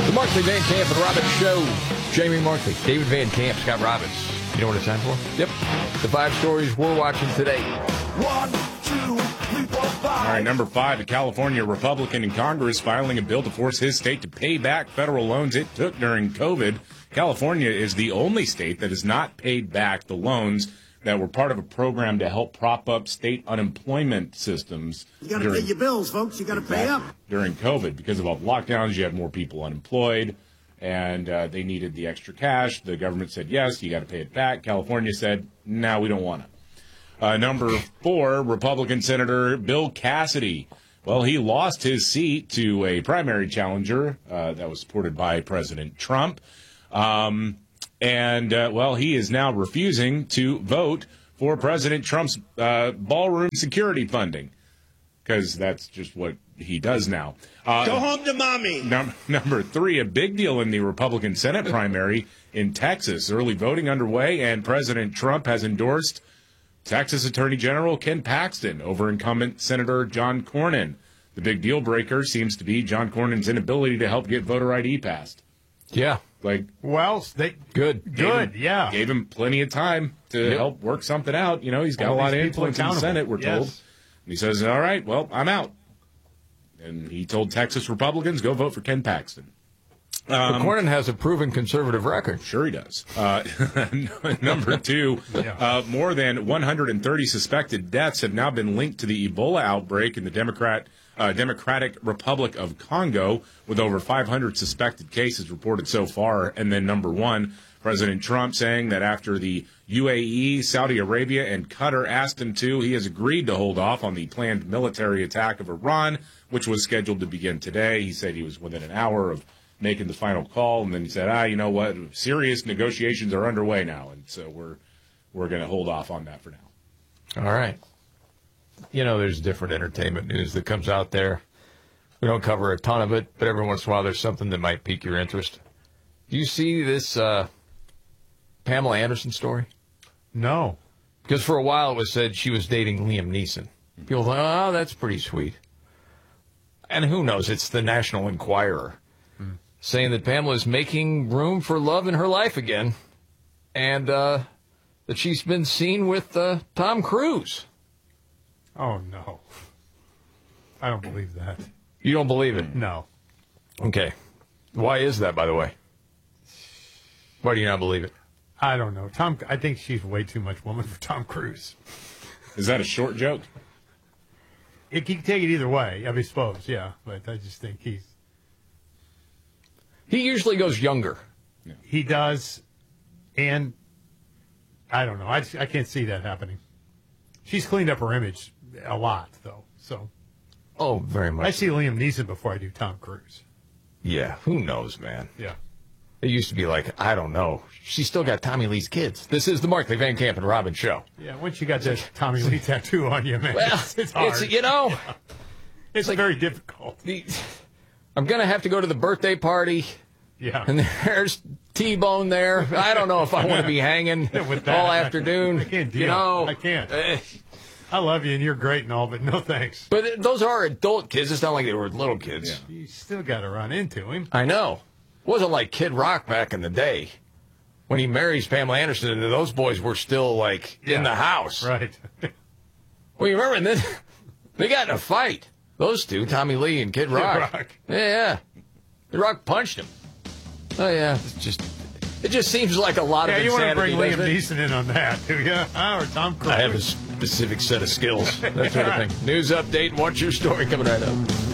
The Markley, Van Camp, and Robbins Show. Jamie Markley, David Van Camp, Scott Robbins. You know what it's time for? Yep. The 5 stories we're watching today. 1, 2, 3, 4, 5. All right, number 5, a California Republican in Congress filing a bill to force his state to pay back federal loans it took during COVID. California is the only state that has not paid back the loans that were part of a program to help prop up state unemployment systems. You got to pay your bills, folks. You got to pay up. During COVID, because of all the lockdowns, you had more people unemployed, and they needed the extra cash. The government said, yes, you got to pay it back. California said, no, we don't want it. Number 4, Republican Senator Bill Cassidy. Well, he lost his seat to a primary challenger that was supported by President Trump. He is now refusing to vote for President Trump's ballroom security funding, because that's just what he does now. Go home to mommy. Number 3, a big deal in the Republican Senate primary in Texas. Early voting underway, and President Trump has endorsed Texas Attorney General Ken Paxton over incumbent Senator John Cornyn. The big deal breaker seems to be John Cornyn's inability to help get voter ID passed. Yeah. Good. Yeah. Gave him plenty of time to help work something out. You know, he's got a lot of influence in the Senate, we're told. And he says, all right, well, I'm out. And he told Texas Republicans, go vote for Ken Paxton. Cornyn has a proven conservative record. Sure he does. Number 2, more than 130 suspected deaths have now been linked to the Ebola outbreak in the Democratic Republic of Congo, with over 500 suspected cases reported so far. And then number 1, President Trump saying that after the UAE, Saudi Arabia, and Qatar asked him to, he has agreed to hold off on the planned military attack of Iran, which was scheduled to begin today. He said he was within an hour of making the final call, and then he said, you know what, serious negotiations are underway now, and so we're going to hold off on that for now. All right. You know, there's different entertainment news that comes out there. We don't cover a ton of it, but every once in a while there's something that might pique your interest. Do you see this Pamela Anderson story? No. Because for a while it was said she was dating Liam Neeson. People thought, oh, that's pretty sweet. And who knows, it's the National Enquirer saying that Pamela is making room for love in her life again, and that she's been seen with Tom Cruise. Oh, no. I don't believe that. You don't believe it? No. Okay. Why is that, by the way? Why do you not believe it? I don't know. I think she's way too much woman for Tom Cruise. Is that a short joke? You can take it either way, I suppose, yeah. But I just think He usually goes younger. He does, and I don't know. I can't see that happening. She's cleaned up her image a lot, though. So, very much. I see Liam Neeson before I do Tom Cruise. Yeah, who knows, man? Yeah. It used to be like, I don't know. She's still got Tommy Lee's kids. This is the Markley, Van Camp, and Robbins Show. Yeah, once you got that Tommy Lee tattoo on you, man, well, it's hard. It's like, very difficult. I'm going to have to go to the birthday party. Yeah. And there's T-Bone there. I don't know if I want to be hanging with that, all afternoon. I can't deal. I can't. I love you, and you're great and all, but no thanks. But those are adult kids. It's not like they were little kids. Yeah. You still got to run into him. I know. It wasn't like Kid Rock back in the day. When he marries Pamela Anderson, those boys were still, in the house. Right. Well, you remember, and then they got in a fight. Those two, Tommy Lee and Kid Rock. Yeah. Kid Rock punched him. Oh, yeah. It just seems like a lot of insanity. Yeah, you want to bring Liam Neeson in on that, do you? Or Tom Cruise? I have a specific set of skills. That sort of thing. News update. Watch your story coming right up.